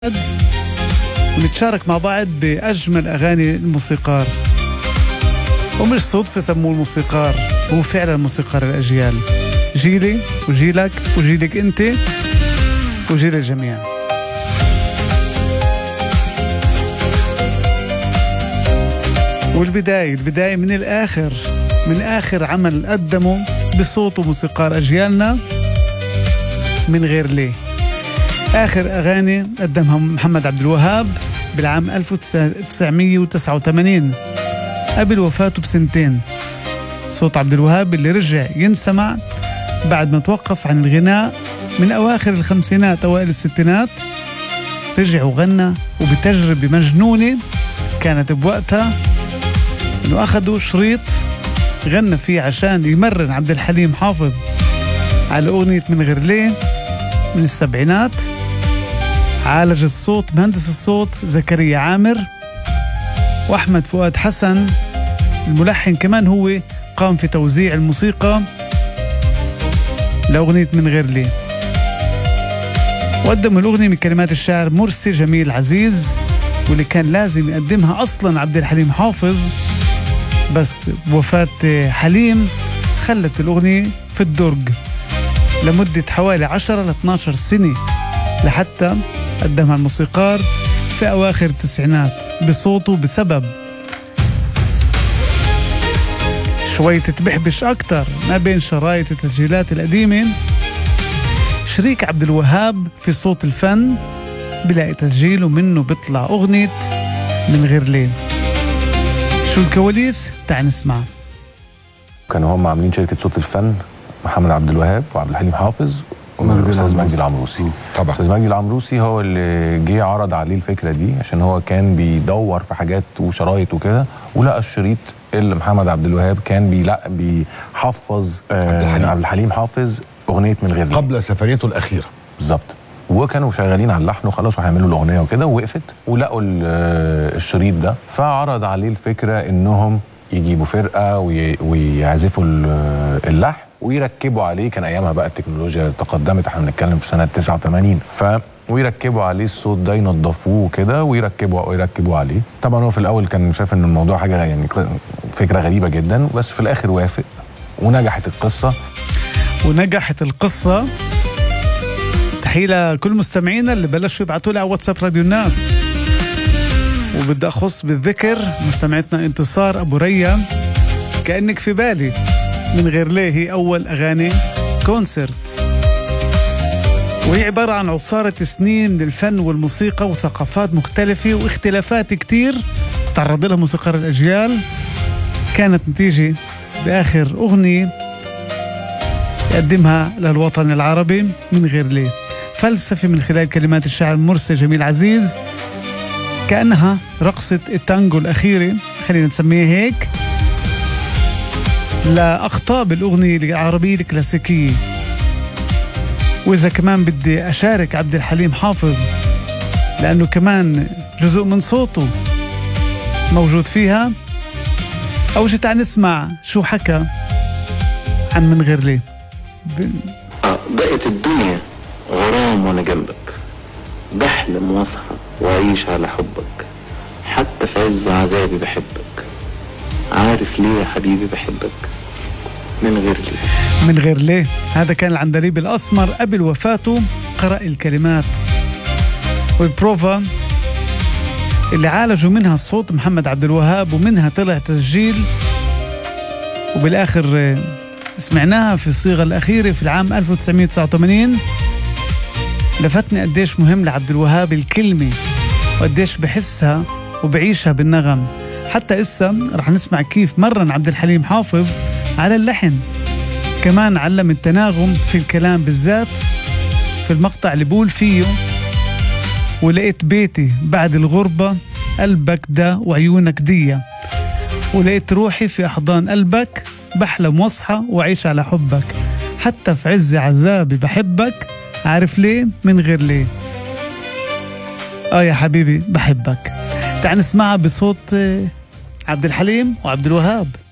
ونتشارك مع بعض بأجمل أغاني الموسيقار. ومش صدفة سموه الموسيقار، هو فعلا موسيقار الأجيال، جيلي وجيلك وجيلك أنت وجيل الجميع. والبداية من الآخر، من آخر عمل قدمه بصوته موسيقار أجيالنا، من غير ليه. آخر أغاني قدمها محمد عبد الوهاب بالعام 1989 قبل وفاته بسنتين. صوت عبد الوهاب اللي رجع ينسمع بعد ما توقف عن الغناء من أواخر الخمسينات أوائل الستينات، رجع وغنى وبتجربة مجنونة كانت بوقتها، إنه أخذوا شريط غنى فيه عشان يمرن عبد الحليم حافظ على أغنية من غير ليه من السبعينات. عالج الصوت مهندس الصوت زكريا عامر، وأحمد فؤاد حسن الملحن كمان هو قام في توزيع الموسيقى لأغنية من غير ليه. وقدم الأغنية من كلمات الشاعر مرسي جميل عزيز، واللي كان لازم يقدمها أصلا عبد الحليم حافظ، بس وفاة حليم خلت الأغنية في الدرج لمدة حوالي 10 ل 12 سنة، لحتى قدمها الموسيقار في أواخر التسعينات بصوته، بسبب شوية تبحبش أكتر ما بين شرايط التسجيلات القديمة. شريك عبد الوهاب في صوت الفن بلاقي تسجيل ومنه بيطلع أغنية من غير ليه. شو الكواليس؟ تعال نسمع. كانوا هم عاملين شركة صوت الفن، محمد عبد الوهاب وعبد الحليم حافظ والأستاذ مجدي العمروسي. طبعا الأستاذ مجدي العمروسي هو اللي جه عرض عليه الفكرة دي، عشان هو كان بيدور في حاجات وشرايط وكده، ولقى الشريط اللي محمد عبد الوهاب كان بيحفظ عبد الحليم حافظ أغنية من غير ليه قبل سفريته الأخيرة بالظبط. وكانوا شغالين على اللحن وخلاص وهيعملوا الأغنية وكده، ووقفت ولقوا الشريط ده، فعرض عليه الفكرة إنهم يجيبوا فرقة ويعزفوا اللحن ويركبوا عليه. كان أيامها بقى التكنولوجيا تقدمت، احنا بنتكلم في سنة 89، ويركبوا عليه الصوت ده، ينظفوه كده ويركبوا عليه. طبعا هو في الأول كان شايف إن الموضوع حاجة يعني فكرة غريبة جدا، بس في الآخر وافق ونجحت القصة. تحية لكل مستمعينا اللي بلشوا يبعتوا لي على واتساب راديو الناس. وبدي أخص بالذكر مستمعتنا انتصار أبو ريا، كأنك في بالي من غير ليه هي أول أغاني كونسرت، وهي عبارة عن عصارة سنين من الفن والموسيقى وثقافات مختلفة واختلافات كتير تعرض لها موسيقار الأجيال، كانت نتيجة بآخر أغنية يقدمها للوطن العربي من غير ليه. فلسفة من خلال كلمات الشاعر مرسي جميل عزيز، كأنها رقصة التانجو الأخيرة، خلينا نسميها هيك، لأخطاب الأغنية العربية الكلاسيكية. وإذا كمان بدي أشارك عبد الحليم حافظ، لأنه كمان جزء من صوته موجود فيها، أول شيء تعال نسمع شو حكى عن من غير ليه. بقت الدنيا غرام وانا جنبك، بحلم واصحى واعيش على حبك، حتى في عز عذابي بحبك، عارف ليه يا حبيبي بحبك من غير ليه. من غير ليه، هذا كان العندليب الأسمر قبل وفاته قرأ الكلمات والبروفا اللي عالجوا منها الصوت محمد عبد الوهاب، ومنها طلع تسجيل، وبالآخر سمعناها في الصيغة الأخيرة في العام 1989. لفتني قديش مهم لعبد الوهاب الكلمة، وقديش بحسها وبعيشها بالنغم. حتى إسا رح نسمع كيف مرن عبد الحليم حافظ على اللحن، كمان علم التناغم في الكلام، بالذات في المقطع اللي بقول فيه ولقيت بيتي بعد الغربة، قلبك ده وعيونك دي، ولقيت روحي في أحضان قلبك، بحلم واصحى وعيش على حبك، حتى في عز عذابي بحبك، عارف ليه من غير ليه. يا حبيبي بحبك. تعال نسمعها بصوت عبد الحليم وعبد الوهاب.